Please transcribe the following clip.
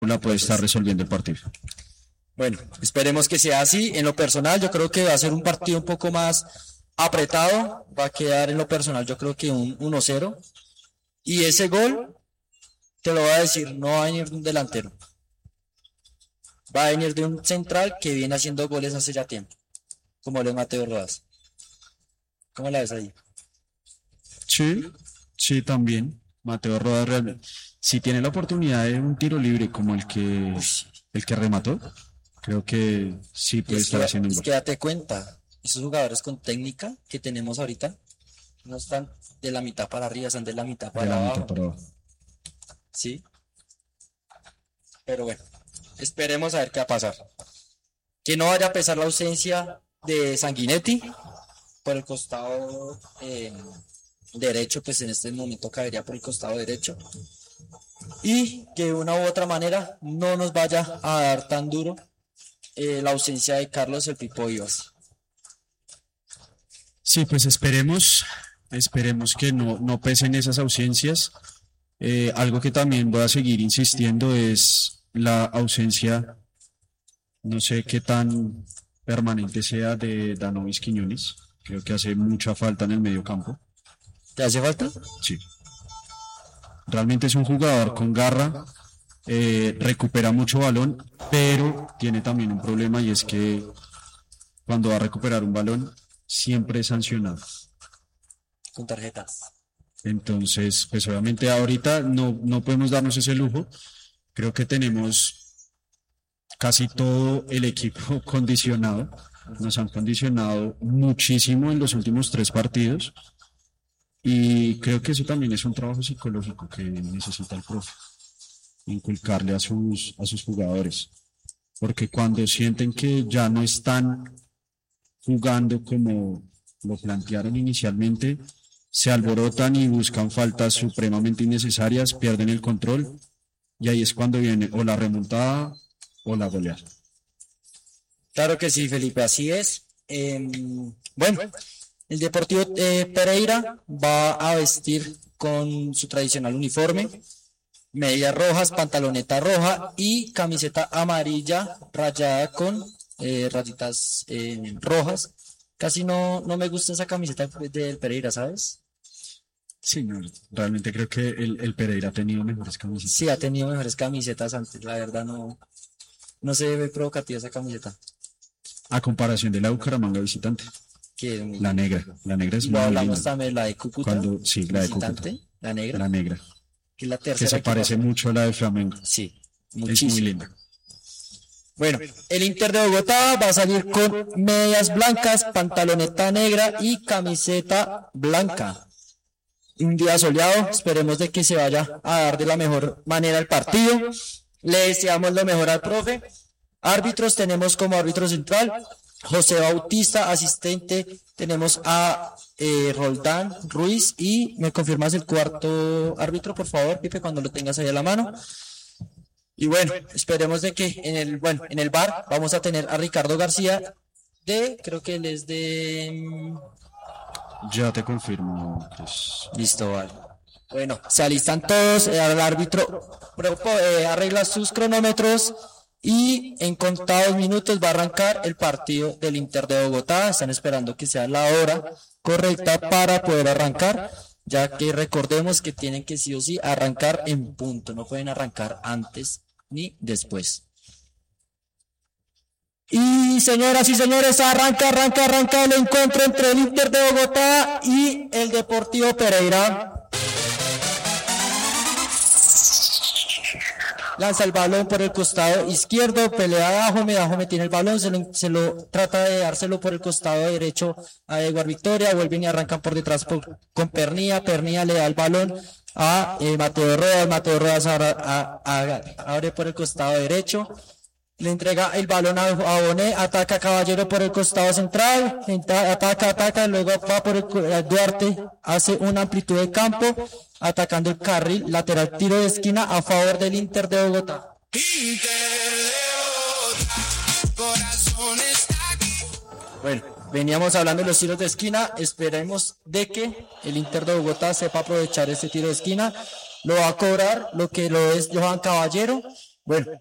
la puede estar resolviendo el partido. Bueno, esperemos que sea así. En lo personal, yo creo que va a ser un partido un poco más apretado. Va a quedar en lo personal, yo creo que un 1-0. Y ese gol, te lo voy a decir, no va a venir de un delantero. Va a venir de un central que viene haciendo goles hace ya tiempo, como lo es Mateo Rodas. ¿Cómo la ves ahí? Sí, también. Mateo Rodas realmente, si tiene la oportunidad de un tiro libre como el que remató, creo que sí puede estar haciendo un Es gol. que date cuenta, esos jugadores con técnica que tenemos ahorita no están de la mitad para arriba, están de la mitad De para la abajo. mitad para abajo. Sí, pero bueno, esperemos a ver qué va a pasar. Que no vaya a pesar la ausencia de Sanguinetti por el costado derecho, pues en este momento caería por el costado derecho. Y que de una u otra manera no nos vaya a dar tan duro la ausencia de Carlos el Pipo Vivas. Sí, pues esperemos que no pesen esas ausencias. Algo que también voy a seguir insistiendo es la ausencia, no sé qué tan permanente sea, de Danovis Quiñones. Creo que hace mucha falta en el medio campo. ¿Te hace falta? Sí. Realmente es un jugador con garra, recupera mucho balón, pero tiene también un problema, y es que cuando va a recuperar un balón siempre es sancionado. Con tarjetas. Entonces, pues obviamente ahorita no podemos darnos ese lujo. Creo que tenemos casi todo el equipo condicionado. Nos han condicionado muchísimo en los últimos 3 partidos. Y creo que eso también es un trabajo psicológico que necesita el profe, inculcarle a sus jugadores. Porque cuando sienten que ya no están jugando como lo plantearon inicialmente, se alborotan y buscan faltas supremamente innecesarias, pierden el control, y ahí es cuando viene o la remontada o la goleada. Claro que sí, Felipe, así es. Bueno, el Deportivo Pereira va a vestir con su tradicional uniforme, medias rojas, pantaloneta roja y camiseta amarilla rayada con rayitas rojas. Casi no me gusta esa camiseta del Pereira, ¿sabes? Sí, no, realmente creo que el Pereira ha tenido mejores camisetas. Sí, ha tenido mejores camisetas antes, la verdad no se ve provocativa esa camiseta. A comparación de la Bucaramanga visitante. Que La negra es lo muy hablamos linda. también, la de Cúcuta, Sí, la de Cúcuta. visitante, la negra, La negra, que es la que tercera se parece pasó. mucho a la de Flamengo. Sí, Es muy muchísimo. linda. Bueno, el Inter de Bogotá va a salir con medias blancas, pantaloneta negra y camiseta blanca. Un día soleado, esperemos de que se vaya a dar de la mejor manera el partido. Le deseamos lo mejor al profe. Árbitros, tenemos como árbitro central José Bautista, asistente tenemos a Roldán Ruiz, y me confirmas el cuarto árbitro, por favor, Pipe, cuando lo tengas ahí a la mano. Y bueno, esperemos de que en el VAR vamos a tener a Ricardo García creo que él es de... Ya te confirmo, pues. Listo, vale. Bueno, se alistan todos, el árbitro arregla sus cronómetros y en contados minutos va a arrancar el partido del Inter de Bogotá. Están esperando que sea la hora correcta para poder arrancar, ya que recordemos que tienen que sí o sí arrancar en punto, no pueden arrancar antes ni después. Y señoras y señores, arranca el encuentro entre el Inter de Bogotá y el Deportivo Pereira. Lanza el balón por el costado izquierdo, pelea a Dajome tiene el balón, se lo trata de dárselo por el costado derecho a Edgar Victoria, vuelven y arrancan por detrás con Pernía le da el balón a Mateo Rodas abre por el costado derecho, le entrega el balón a Bonet, ataca a Caballero por el costado central, ataca, luego va por el Duarte, hace una amplitud de campo, atacando el carril lateral, tiro de esquina a favor del Inter de Bogotá. Bueno, veníamos hablando de los tiros de esquina, esperemos de que el Inter de Bogotá sepa aprovechar ese tiro de esquina, lo va a cobrar lo que lo es Johan Caballero, Bueno,